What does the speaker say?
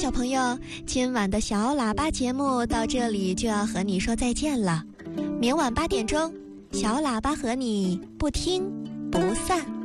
小朋友，今晚的小喇叭节目到这里就要和你说再见了。明晚8点钟，小喇叭和你不听不散。